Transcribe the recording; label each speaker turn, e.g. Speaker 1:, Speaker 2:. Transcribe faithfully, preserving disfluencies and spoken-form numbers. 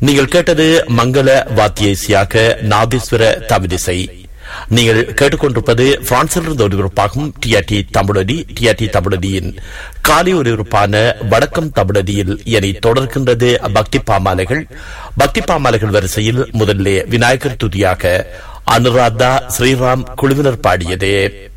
Speaker 1: நீங்கள் கேட்டது மங்கள வாத்திய இசையாக நாதேஸ்வர தமிழிசை. நீங்கள் கேட்டுக்கொண்டிருப்பது பிரான்சிலிருந்து ஒலிபரப்பாகும் டிஆர்டி தமிழொலி. டிஆர்டி தமிழொலியின் காலை ஒலிபரப்பான வடக்கம் தமிழொலியில் இனி தொடர்கின்றது பக்தி பாமாலைகள். பக்தி பாமாலைகள் வரிசையில் முதலிலே விநாயகர் துதியாக அனுராதா ஸ்ரீராம் குழுவினர் பாடியது.